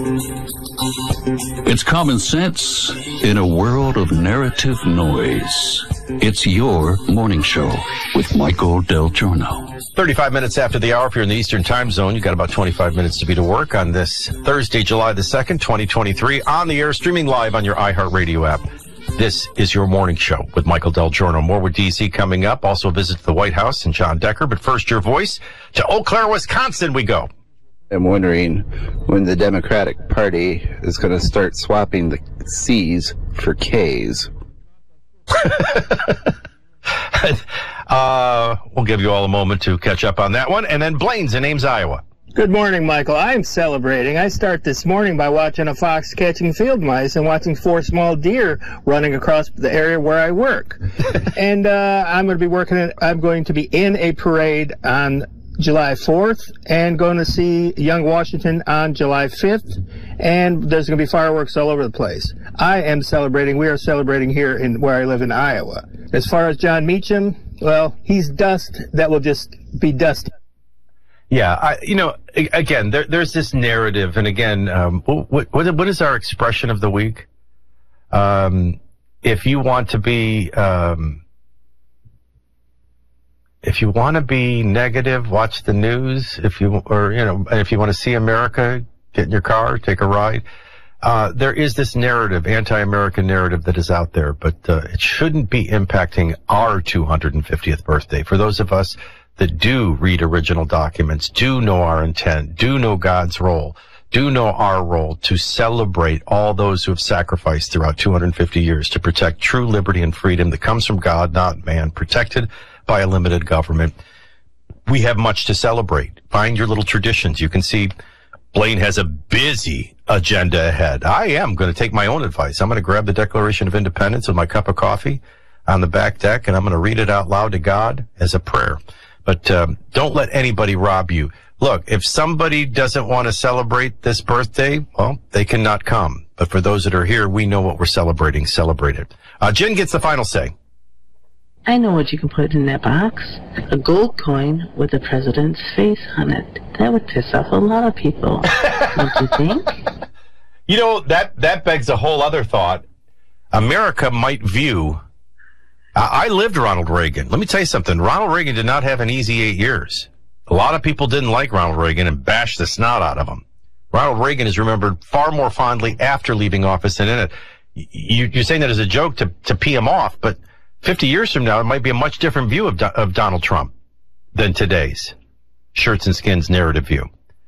It's common sense in a world of narrative noise. It's your morning show with Michael Del Giorno. 35 minutes after the hour, if you're in the Eastern time zone, you've got about 25 minutes to be to work on this Thursday, July the 2nd, 2023, on the air, streaming live on your iHeartRadio app. This is your morning show with Michael Del Giorno. More with DC coming up. Also a visit to the White House and John Decker. But first, your voice. To Eau Claire, Wisconsin we go. I'm wondering when the Democratic Party is going to start swapping the C's for K's. We'll give you all a moment to catch up on that one. And then Blaine's in Ames, Iowa. Good morning, Michael. I'm celebrating. I start this morning by watching a fox catching field mice and watching 4 small deer running across the area where I work. And I'm going to be in a parade on July 4th and going to see Young Washington on July 5th. And there's going to be fireworks all over the place. I am celebrating. We are celebrating here where I live in Iowa. As far as John Meacham, well, he's dust that will just be dust. Yeah, again, there's this narrative, and again, what is our expression of the week? If you want to be negative, watch the news. If you want to see America, get in your car, take a ride. There is this narrative, anti-American narrative that is out there, but it shouldn't be impacting our 250th birthday. For those of us that do read original documents, do know our intent, do know God's role, do know our role to celebrate all those who have sacrificed throughout 250 years to protect true liberty and freedom that comes from God, not man, protected by a limited government. We have much to celebrate. Find your little traditions. You can see Blaine has a busy agenda ahead. I am going to take my own advice. I'm going to grab the Declaration of Independence with my cup of coffee on the back deck, and I'm going to read it out loud to God as a prayer. But don't let anybody rob you. Look, if somebody doesn't want to celebrate this birthday, well, they cannot come. But for those that are here, we know what we're celebrating. Celebrate it. Jen gets the final say. I know what you can put in that box. A gold coin with the president's face on it. That would piss off a lot of people. Don't you think? You know, that begs a whole other thought. America might view... I lived Ronald Reagan. Let me tell you something. Ronald Reagan did not have an easy 8 years. A lot of people didn't like Ronald Reagan and bashed the snot out of him. Ronald Reagan is remembered far more fondly after leaving office than in it. You're saying that as a joke to pee him off, but 50 years from now, it might be a much different view of Donald Trump than today's shirts and skins narrative view.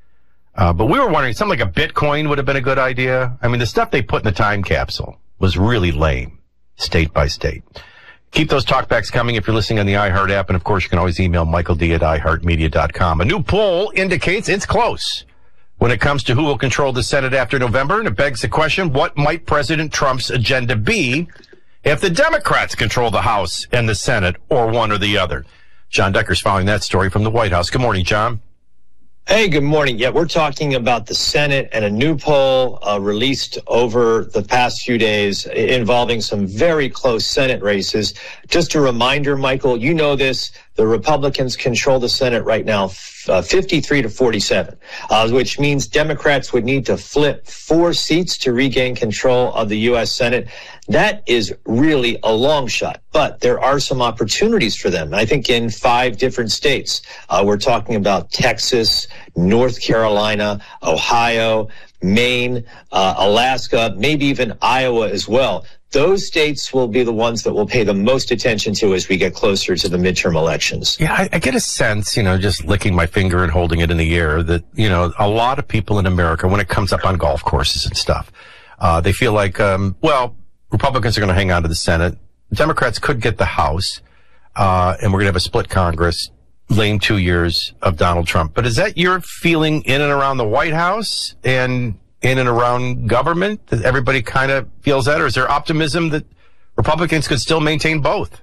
But we were wondering, something like a Bitcoin would have been a good idea. I mean, the stuff they put in the time capsule was really lame, state by state. Keep those talkbacks coming if you're listening on the iHeart app. And, of course, you can always email michaeld@iheartmedia.com. A new poll indicates it's close when it comes to who will control the Senate after November. And it begs the question, what might President Trump's agenda be if the Democrats control the House and the Senate, or one or the other? John Decker's following that story from the White House. Good morning, John. Hey, good morning. Yeah, we're talking about the Senate and a new poll released over the past few days involving some very close Senate races. Just a reminder, Michael, you know this, the Republicans control the Senate right now 53 to 47, which means Democrats would need to flip 4 seats to regain control of the U.S. Senate. That is really a long shot, but there are some opportunities for them. I think in 5 different states, we're talking about Texas, North Carolina, Ohio, Maine, Alaska, maybe even Iowa as well. Those states will be the ones that we'll pay the most attention to as we get closer to the midterm elections. Yeah, I get a sense, just licking my finger and holding it in the air, that, a lot of people in America, when it comes up on golf courses and stuff, they feel like, Republicans are going to hang on to the Senate. Democrats could get the House, and we're going to have a split Congress, lame 2 years of Donald Trump. But is that your feeling in and around the White House and in and around government? That everybody kind of feels that? Or is there optimism that Republicans could still maintain both?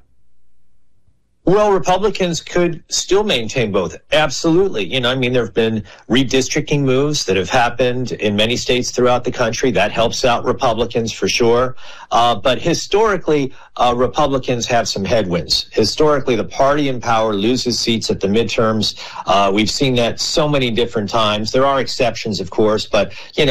Well, Republicans could still maintain both. Absolutely. There have been redistricting moves that have happened in many states throughout the country. That helps out Republicans for sure. But historically, Republicans have some headwinds. Historically, the party in power loses seats at the midterms. We've seen that so many different times. There are exceptions, of course, but,